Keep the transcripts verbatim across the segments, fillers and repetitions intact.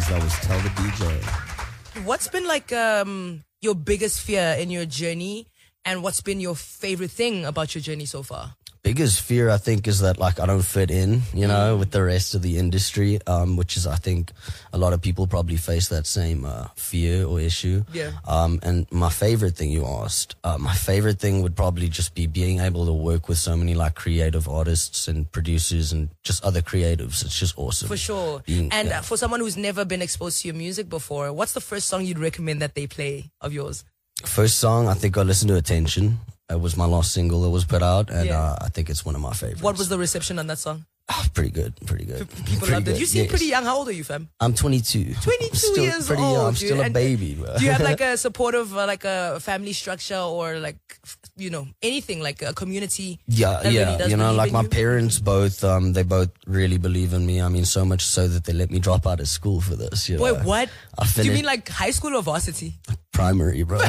I was tell the D J. What's been like um, your biggest fear in your journey, and what's been your favorite thing about your journey so far? Biggest fear, I think, is that like I don't fit in, you know, with the rest of the industry, um, which is, I think, a lot of people probably face that same uh, fear or issue. Yeah. Um, and my favorite thing you asked, uh, my favorite thing would probably just be being able to work with so many like creative artists and producers and just other creatives. It's just awesome. For sure. Being, and yeah. for someone who's never been exposed to your music before, what's the first song you'd recommend that they play of yours? First song, I think I listened to Attention. It was my last single that was put out, and Yeah. uh, I think it's one of my favorites. What was the reception on that song? Oh, pretty good, pretty good. People pretty loved it. good, You seem yes. pretty young. How old are you, fam? I'm twenty-two. twenty-two Still years pretty old. young. I'm dude. still a And baby, bro. Do you have like a supportive, uh, like a family structure or like, you know, anything like a community? Yeah, that yeah. really does you know, believe like in my you? parents both, um, they both really believe in me. I mean, so much so that they let me drop out of school for this. You Wait, know? what? I Do you finished mean like high school or varsity? primary, bro.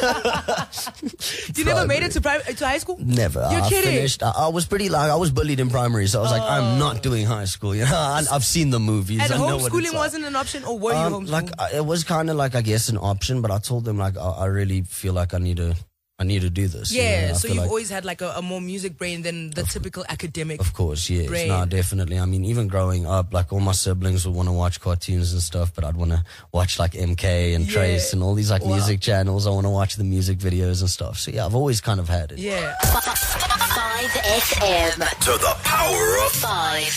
You never made it to prim- to high school? Never. You're I kidding. finished. I, I was pretty like I was bullied in primary, so I was like, I'm not doing high school. You know, I, I've seen the movies. And I know what homeschooling it's like. wasn't an option, or were you Um, homeschooled? like I- it was kind of like I guess an option, but I told them like I, I really feel like I need to I need to do this. you yeah, know? I so feel you've like, always had like a, a more music brain than the typical academic. of course, yes, brain. no, definitely. I mean, even growing up, like all my siblings would want to watch cartoons and stuff, but I'd want to watch like M K and Yeah. Trace and all these like Wow. music channels. I want to watch the music videos and stuff. So yeah, I've always kind of had it. Yeah. five F M. To the power of Five.